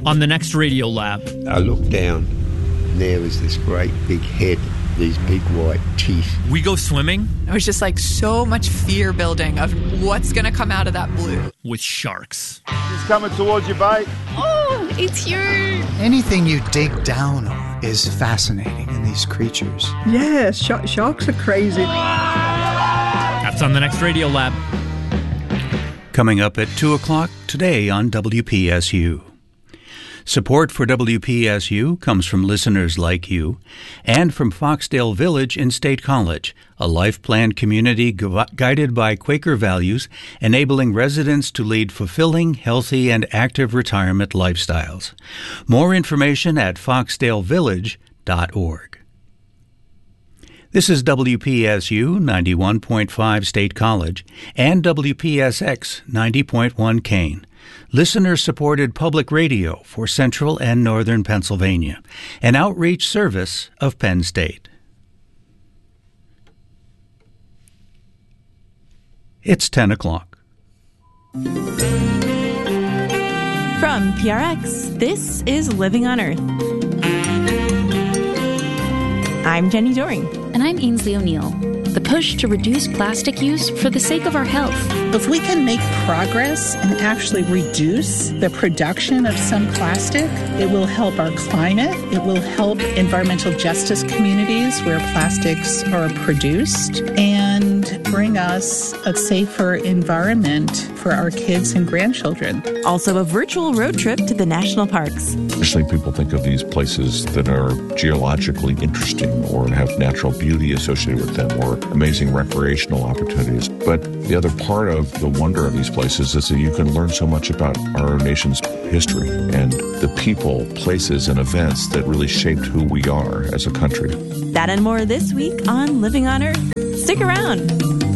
on the next Radio Lab. I looked down, and there was this great big head, these big white teeth. We go swimming. It was just like so much fear building of what's going to come out of that blue. With sharks. He's coming towards you, bait. Oh, it's huge. Anything you dig down on is fascinating in these creatures. Yeah, sharks are crazy. That's on the next Radio Lab. Coming up at 2 o'clock today on WPSU. Support for WPSU comes from listeners like you and from Foxdale Village in State College, a life-planned community guided by Quaker values, enabling residents to lead fulfilling, healthy, and active retirement lifestyles. More information at foxdalevillage.org. This is WPSU 91.5 State College and WPSX 90.1 Kane. Listener-supported public radio for Central and Northern Pennsylvania, an outreach service of Penn State. It's 10 o'clock. From PRX, this is Living on Earth. I'm Jenny Doring. And I'm Ainsley O'Neill. The push to reduce plastic use for the sake of our health. If we can make progress and actually reduce the production of some plastic, it will help our climate. It will help environmental justice communities where plastics are produced and bring us a safer environment for our kids and grandchildren. Also a virtual road trip to the national parks. Usually people think of these places that are geologically interesting or have natural beauty associated with them or amazing recreational opportunities. But the other part of the wonder of these places is that you can learn so much about our nation's history and the people, places, and events that really shaped who we are as a country. That and more this week on Living on Earth. Stick around.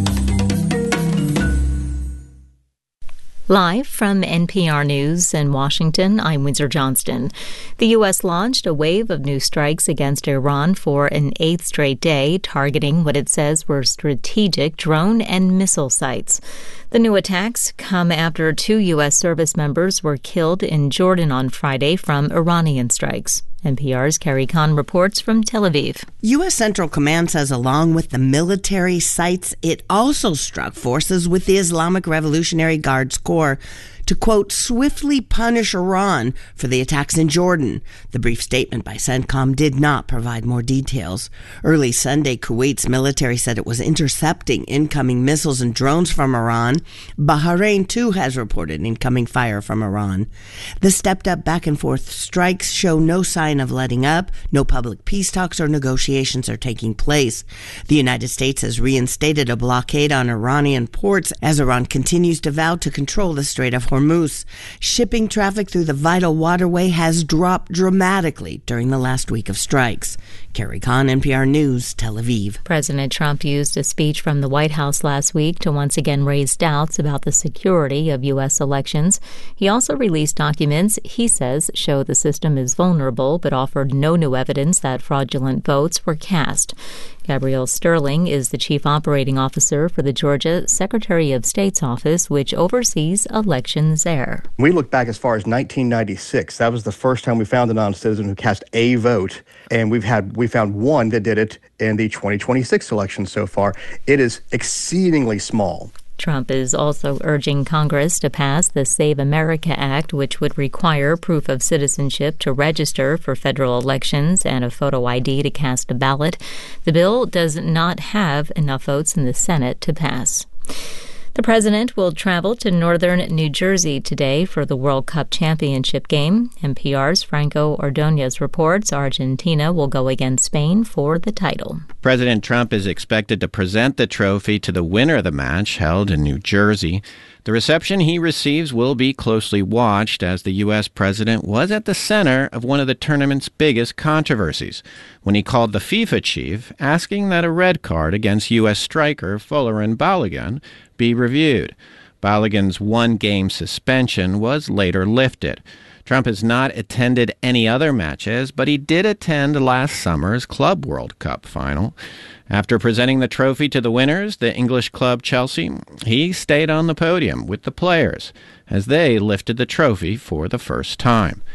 Live from NPR News in Washington, I'm Windsor Johnston. The U.S. launched a wave of new strikes against Iran for an 8th straight day, targeting what it says were strategic drone and missile sites. The new attacks come after 2 U.S. service members were killed in Jordan on Friday from Iranian strikes. NPR's Carrie Kahn reports from Tel Aviv. U.S. Central Command says along with the military sites, it also struck forces with the Islamic Revolutionary Guards Corps to, quote, swiftly punish Iran for the attacks in Jordan. The brief statement by CENTCOM did not provide more details. Early Sunday, Kuwait's military said it was intercepting incoming missiles and drones from Iran. Bahrain, too, has reported incoming fire from Iran. The stepped-up back-and-forth strikes show no sign of letting up. No public peace talks or negotiations are taking place. The United States has reinstated a blockade on Iranian ports as Iran continues to vow to control the Strait of Hormuz. Shipping traffic through the vital waterway has dropped dramatically during the last week of strikes. Carrie Kahn, NPR News, Tel Aviv. President Trump used a speech from the White House last week to once again raise doubts about the security of U.S. elections. He also released documents he says show the system is vulnerable, but offered no new evidence that fraudulent votes were cast. Gabrielle Sterling is the chief operating officer for the Georgia Secretary of State's office, which oversees elections there. We look back as far as 1996. That was the first time we found a non-citizen who cast a vote, and we found one that did it in the 2026 election so far. It is exceedingly small. Trump is also urging Congress to pass the Save America Act, which would require proof of citizenship to register for federal elections and a photo ID to cast a ballot. The bill does not have enough votes in the Senate to pass. The president will travel to northern New Jersey today for the World Cup Championship game. NPR's Franco Ordonez reports Argentina will go against Spain for the title. President Trump is expected to present the trophy to the winner of the match held in New Jersey. The reception he receives will be closely watched as the U.S. president was at the center of one of the tournament's biggest controversies when he called the FIFA chief asking that a red card against U.S. striker Folarin Balogun be reviewed. Balogun's one-game suspension was later lifted. Trump has not attended any other matches, but he did attend last summer's Club World Cup final. After presenting the trophy to the winners, the English club Chelsea, he stayed on the podium with the players as they lifted the trophy for the first time.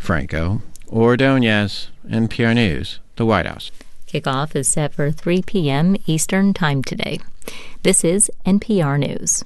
Franco, Ordonez, NPR News, the White House. Kickoff is set for 3 p.m. Eastern Time today. This is NPR News.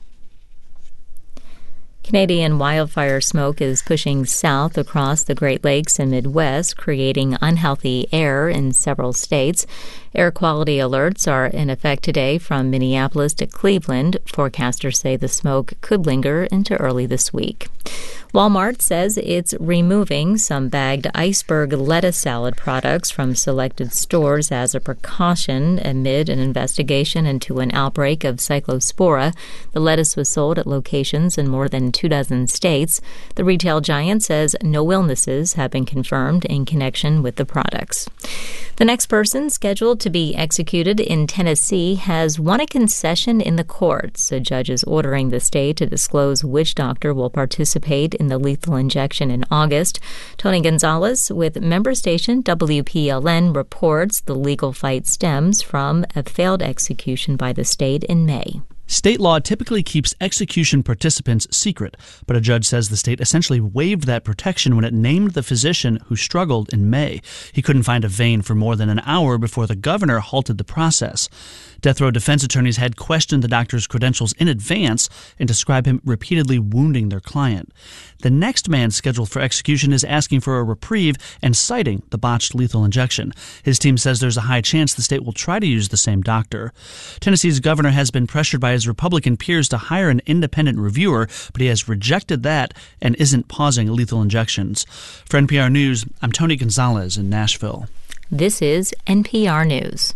Canadian wildfire smoke is pushing south across the Great Lakes and Midwest, creating unhealthy air in several states. Air quality alerts are in effect today from Minneapolis to Cleveland. Forecasters say the smoke could linger into early this week. Walmart says it's removing some bagged iceberg lettuce salad products from selected stores as a precaution amid an investigation into an outbreak of cyclospora. The lettuce was sold at locations in more than 24 states. The retail giant says no illnesses have been confirmed in connection with the products. The next person scheduled to be executed in Tennessee has won a concession in the courts. A judge is ordering the state to disclose which doctor will participate in the lethal injection in August. Tony Gonzalez with member station WPLN reports the legal fight stems from a failed execution by the state in May. State law typically keeps execution participants secret, but a judge says the state essentially waived that protection when it named the physician who struggled in May. He couldn't find a vein for more than an hour before the governor halted the process. Death row defense attorneys had questioned the doctor's credentials in advance and described him repeatedly wounding their client. The next man scheduled for execution is asking for a reprieve and citing the botched lethal injection. His team says there's a high chance the state will try to use the same doctor. Tennessee's governor has been pressured by his Republican peers to hire an independent reviewer, but he has rejected that and isn't pausing lethal injections. For NPR News, I'm Tony Gonzalez in Nashville. This is NPR News.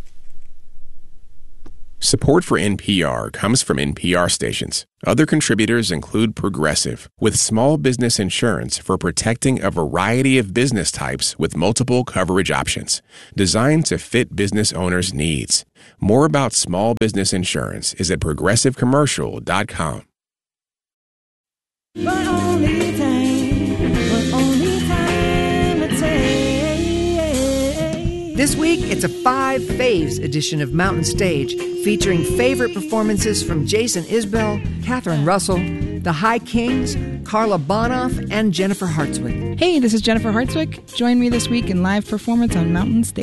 Support for NPR comes from NPR stations. Other contributors include Progressive, with small business insurance for protecting a variety of business types with multiple coverage options, designed to fit business owners' needs. More about small business insurance is at progressivecommercial.com. This week, it's a 5 Faves edition of Mountain Stage, featuring favorite performances from Jason Isbell, Catherine Russell, the High Kings, Carla Bonoff, and Jennifer Hartswick. Hey, this is Jennifer Hartswick. Join me this week in live performance on Mountain Stage.